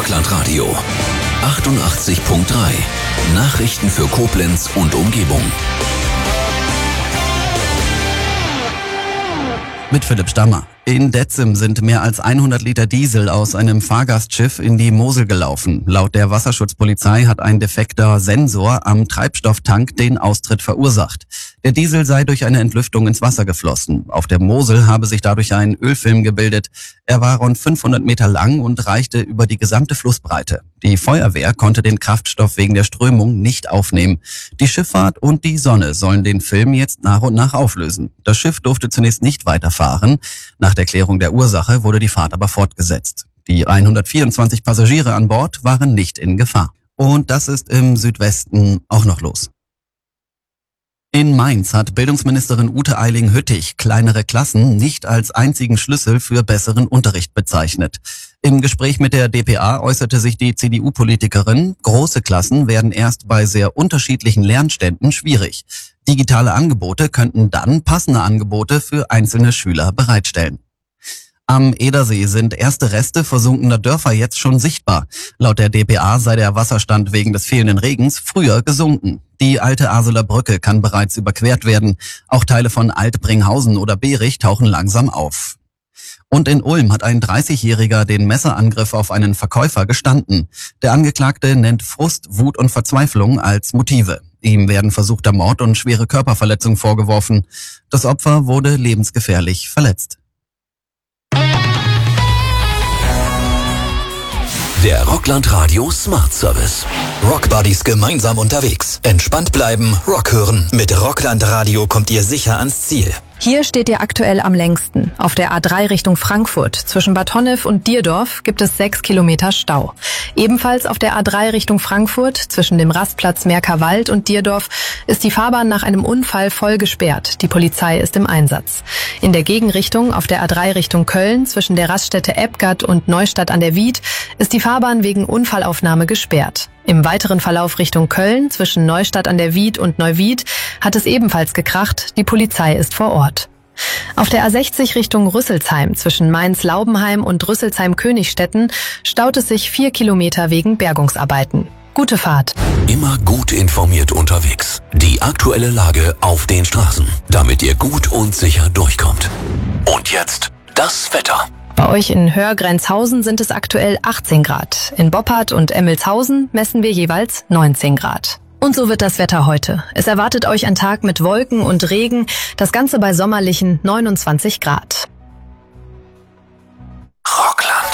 Rockland Radio 88.3. Nachrichten für Koblenz und Umgebung. Mit Philipp Stammer. In Detzem sind mehr als 100 Liter Diesel aus einem Fahrgastschiff in die Mosel gelaufen. Laut der Wasserschutzpolizei hat ein defekter Sensor am Treibstofftank den Austritt verursacht. Der Diesel sei durch eine Entlüftung ins Wasser geflossen. Auf der Mosel habe sich dadurch ein Ölfilm gebildet. Er war rund 500 Meter lang und reichte über die gesamte Flussbreite. Die Feuerwehr konnte den Kraftstoff wegen der Strömung nicht aufnehmen. Die Schifffahrt und die Sonne sollen den Film jetzt nach und nach auflösen. Das Schiff durfte zunächst nicht weiterfahren. Nach der Klärung der Ursache wurde die Fahrt aber fortgesetzt. Die 124 Passagiere an Bord waren nicht in Gefahr. Und das ist im Südwesten auch noch los. In Mainz hat Bildungsministerin Ute Eiling-Hüttig kleinere Klassen nicht als einzigen Schlüssel für besseren Unterricht bezeichnet. Im Gespräch mit der dpa äußerte sich die CDU-Politikerin, große Klassen werden erst bei sehr unterschiedlichen Lernständen schwierig. Digitale Angebote könnten dann passende Angebote für einzelne Schüler bereitstellen. Am Edersee sind erste Reste versunkener Dörfer jetzt schon sichtbar. Laut der dpa sei der Wasserstand wegen des fehlenden Regens früher gesunken. Die alte Arseler Brücke kann bereits überquert werden. Auch Teile von Alt-Bringhausen oder Berich tauchen langsam auf. Und in Ulm hat ein 30-Jähriger den Messerangriff auf einen Verkäufer gestanden. Der Angeklagte nennt Frust, Wut und Verzweiflung als Motive. Ihm werden versuchter Mord und schwere Körperverletzung vorgeworfen. Das Opfer wurde lebensgefährlich verletzt. Der Rockland Radio Smart Service. Rockbuddies gemeinsam unterwegs. Entspannt bleiben, Rock hören. Mit Rockland Radio kommt ihr sicher ans Ziel. Hier steht ihr aktuell am längsten. Auf der A3 Richtung Frankfurt. Zwischen Bad Honnef und Dierdorf gibt es 6 Kilometer Stau. Ebenfalls auf der A3 Richtung Frankfurt, zwischen dem Rastplatz Merkerwald und Dierdorf, ist die Fahrbahn nach einem Unfall voll gesperrt. Die Polizei ist im Einsatz. In der Gegenrichtung auf der A3 Richtung Köln, zwischen der Raststätte Ebgard und Neustadt an der Wied, ist die Fahrbahn wegen Unfallaufnahme gesperrt. Im weiteren Verlauf Richtung Köln, zwischen Neustadt an der Wied und Neuwied, hat es ebenfalls gekracht. Die Polizei ist vor Ort. Auf der A60 Richtung Rüsselsheim, zwischen Mainz-Laubenheim und Rüsselsheim-Königstetten, staut es sich 4 Kilometer wegen Bergungsarbeiten. Gute Fahrt. Immer gut informiert unterwegs. Die aktuelle Lage auf den Straßen, damit ihr gut und sicher durchkommt. Und jetzt das Wetter. Bei euch in Hörgrenzhausen sind es aktuell 18 Grad. In Boppard und Emmelshausen messen wir jeweils 19 Grad. Und so wird das Wetter heute. Es erwartet euch ein Tag mit Wolken und Regen, das Ganze bei sommerlichen 29 Grad. Rockland.